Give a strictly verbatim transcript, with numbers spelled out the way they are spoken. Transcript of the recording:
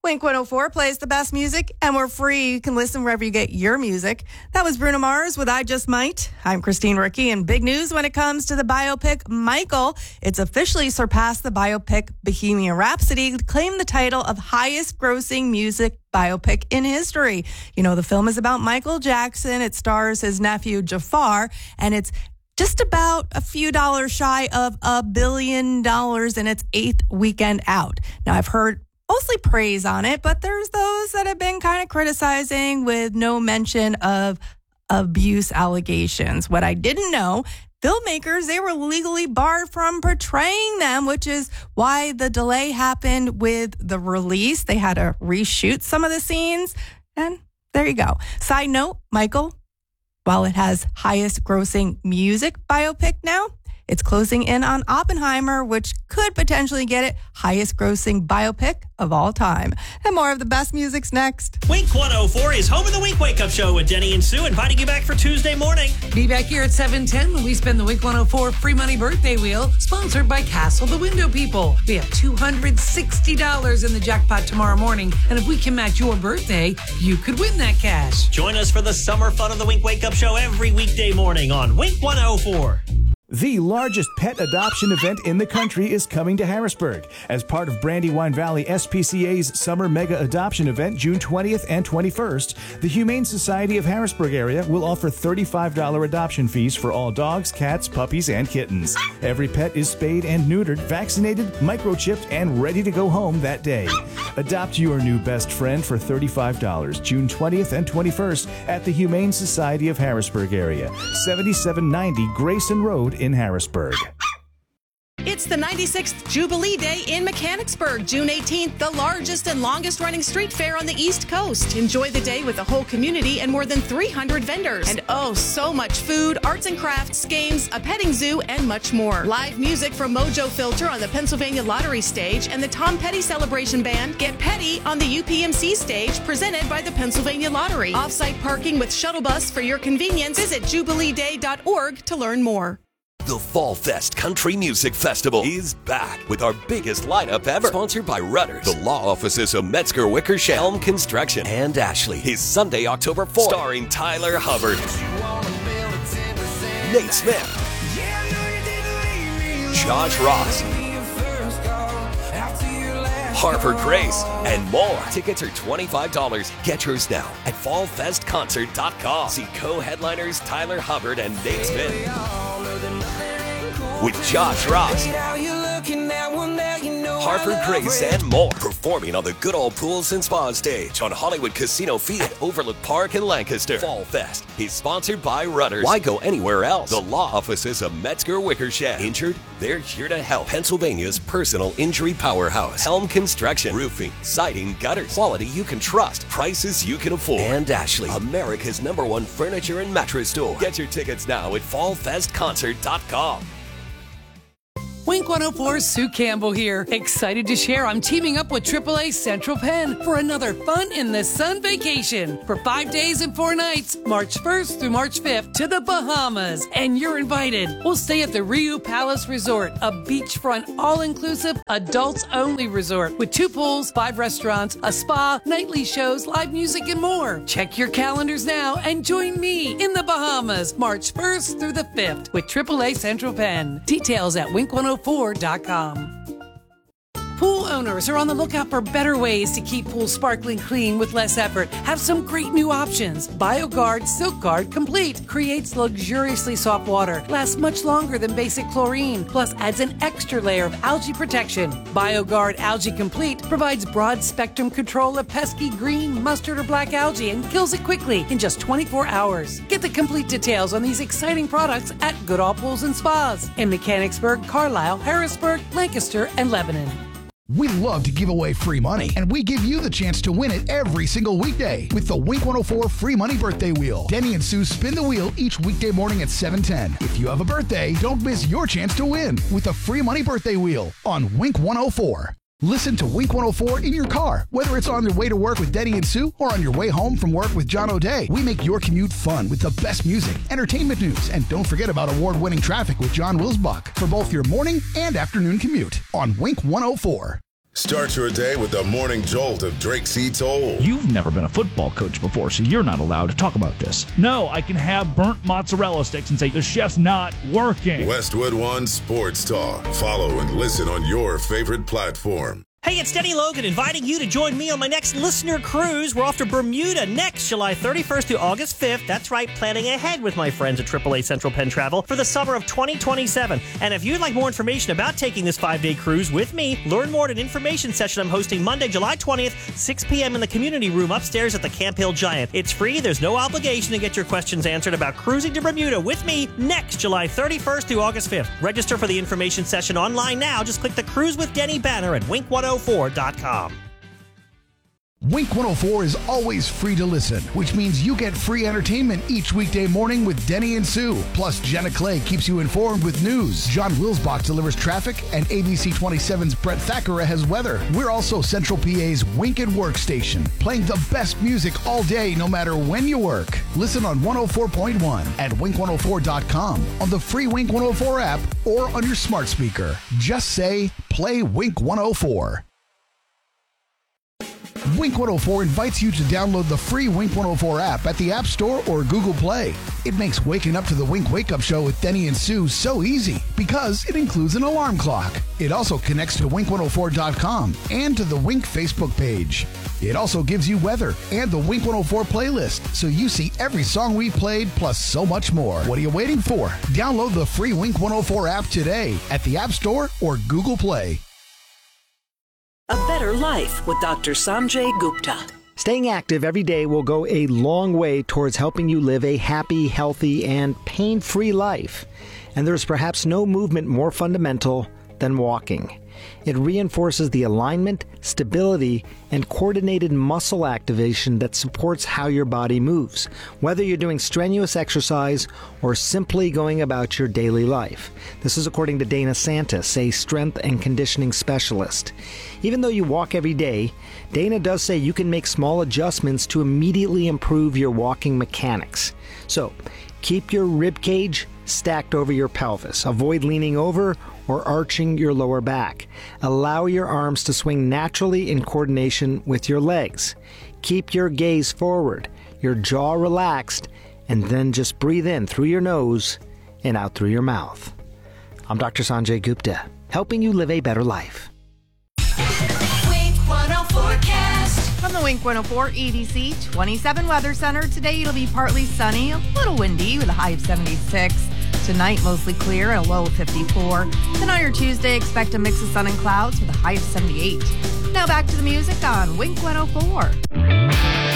Wink one oh four plays the best music, and we're free. You can listen wherever you get your music. That was Bruno Mars with I Just Might. I'm Christine Ricci, and big news when it comes to the biopic Michael. It's officially surpassed the biopic Bohemian Rhapsody, claimed the title of highest grossing music biopic in history. You know, the film is about Michael Jackson. It stars his nephew Jafar, and it's just about a few dollars shy of a billion dollars in its eighth weekend out. Now, I've heard mostly praise on it, but there's those that have been kind of criticizing with no mention of abuse allegations. What I didn't know, filmmakers, they were legally barred from portraying them, which is why the delay happened with the release. They had to reshoot some of the scenes, and there you go. Side note, Michael, while it has highest grossing music biopic now, it's closing in on Oppenheimer, which could potentially get it highest grossing biopic of all time. And more of the best music's next. Wink one oh four is home of the Wink Wake Up Show with Denny and Sue, inviting you back for Tuesday morning. Be back here at seven ten when we spin the Wink one oh four Free Money Birthday Wheel, sponsored by Castle the Window People. We have two hundred sixty dollars in the jackpot tomorrow morning, and if we can match your birthday, you could win that cash. Join us for the summer fun of the Wink Wake Up Show every weekday morning on Wink one oh four. The largest pet adoption event in the country is coming to Harrisburg. As part of Brandywine Valley S P C A's Summer Mega Adoption Event, June twentieth and twenty-first, the Humane Society of Harrisburg area will offer thirty-five dollars adoption fees for all dogs, cats, puppies, and kittens. Every pet is spayed and neutered, vaccinated, microchipped, and ready to go home that day. Adopt your new best friend for thirty-five dollars, June twentieth and twenty-first at the Humane Society of Harrisburg area, seventy-seven ninety Grayson Road in Harrisburg. It's the ninety-sixth Jubilee Day in Mechanicsburg, June eighteenth, the largest and longest running street fair on the East Coast. Enjoy the day with a whole community and more than three hundred vendors. And oh, so much food, arts and crafts, games, a petting zoo, and much more. Live music from Mojo Filter on the Pennsylvania Lottery stage and the Tom Petty Celebration Band. Get Petty on the U P M C stage, presented by the Pennsylvania Lottery. Off-site parking with shuttle bus for your convenience. Visit jubilee day dot org to learn more. The Fall Fest Country Music Festival is back with our biggest lineup ever. Sponsored by Rudders, the law offices of Metzger Wickersham, Helm Construction, and Ashley. Is Sunday, October fourth. Starring Tyler Hubbard, Nate Smith, Josh Ross, Harper Grace, and more. Tickets are twenty-five dollars. Get yours now at fall fest concert dot com. See co-headliners Tyler Hubbard and Nate Smith with Josh Ross, Harper Grace, and more. Performing on the Good Old Pools and Spa stage on Hollywood Casino Field at Overlook Park in Lancaster. Fall Fest is sponsored by Rudders. Why go anywhere else? The law offices of Metzger Wickersham. Injured? They're here to help. Pennsylvania's personal injury powerhouse. Helm Construction. Roofing, siding, gutters. Quality you can trust. Prices you can afford. And Ashley, America's number one furniture and mattress store. Get your tickets now at fall fest concert dot com. Wink one oh four's Sue Campbell here. Excited to share I'm teaming up with triple A Central Penn for another fun in the sun vacation for five days and four nights, March first through March fifth to the Bahamas. And you're invited. We'll stay at the Riu Palace Resort, a beachfront, all-inclusive, adults-only resort with two pools, five restaurants, a spa, nightly shows, live music, and more. Check your calendars now and join me in the Bahamas, March first through the fifth with triple A Central Penn. Details at wink one oh four dot com. Pool owners are on the lookout for better ways to keep pools sparkling clean with less effort. Have some great new options. BioGuard Silk Guard Complete creates luxuriously soft water, lasts much longer than basic chlorine, plus adds an extra layer of algae protection. BioGuard Algae Complete provides broad spectrum control of pesky green, mustard, or black algae and kills it quickly in just twenty-four hours. Get the complete details on these exciting products at Goodall Pools and Spas in Mechanicsburg, Carlisle, Harrisburg, Lancaster, and Lebanon. We love to give away free money, and we give you the chance to win it every single weekday with the Wink one oh four Free Money Birthday Wheel. Denny and Sue spin the wheel each weekday morning at seven ten. If you have a birthday, don't miss your chance to win with the Free Money Birthday Wheel on Wink one oh four. Listen to Wink one oh four in your car, whether it's on your way to work with Denny and Sue or on your way home from work with John O'Day. We make your commute fun with the best music, entertainment news, and don't forget about award-winning traffic with John Wilsbach for both your morning and afternoon commute on Wink one oh four. Start your day with the morning jolt of Drake C. Toll. You've never been a football coach before, so you're not allowed to talk about this. No, I can have burnt mozzarella sticks and say the chef's not working. Westwood One Sports Talk. Follow and listen on your favorite platform. Hey, it's Denny Logan inviting you to join me on my next listener cruise. We're off to Bermuda next July thirty-first to August fifth. That's right, planning ahead with my friends at triple A Central Penn Travel for the summer of twenty twenty-seven. And if you'd like more information about taking this five-day cruise with me, learn more at an information session I'm hosting Monday, July twentieth, six p.m. in the community room upstairs at the Camp Hill Giant. It's free. There's no obligation to get your questions answered about cruising to Bermuda with me next July thirty-first to August fifth. Register for the information session online now. Just click the Cruise with Denny banner at wink one oh four dot com. Wink one oh four is always free to listen, which means you get free entertainment each weekday morning with Denny and Sue. Plus, Jenna Clay keeps you informed with news. John Wilsbach delivers traffic, and A B C twenty-seven's Brett Thackeray has weather. We're also Central P A's Wink and Work station, playing the best music all day, no matter when you work. Listen on one oh four point one at wink one oh four dot com, on the free Wink one oh four app, or on your smart speaker. Just say, play Wink one oh four. Wink one oh four invites you to download the free Wink one oh four app at the App Store or Google Play. It makes waking up to the Wink Wake Up Show with Denny and Sue so easy because it includes an alarm clock. It also connects to wink one oh four dot com and to the Wink Facebook page. It also gives you weather and the Wink one oh four playlist, so you see every song we played plus so much more. What are you waiting for? Download the free Wink one oh four app today at the App Store or Google Play. A Better Life with Doctor Sanjay Gupta. Staying active every day will go a long way towards helping you live a happy, healthy, and pain-free life. And there's perhaps no movement more fundamental than walking. It reinforces the alignment, stability, and coordinated muscle activation that supports how your body moves, whether you're doing strenuous exercise or simply going about your daily life. This is according to Dana Santis, a strength and conditioning specialist. Even though you walk every day, Dana does say you can make small adjustments to immediately improve your walking mechanics. So, keep your rib cage stacked over your pelvis. Avoid leaning over or arching your lower back. Allow your arms to swing naturally in coordination with your legs. Keep your gaze forward, your jaw relaxed, and then just breathe in through your nose and out through your mouth. I'm Doctor Sanjay Gupta, helping you live a better life. Wink one oh forecast. From the Wink one oh four E D C twenty-seven Weather Center, today it'll be partly sunny, a little windy with a high of seventy-six. Tonight, mostly clear and a low of fifty-four. Then on your Tuesday, expect a mix of sun and clouds with a high of seventy-eight. Now back to the music on Wink one oh four.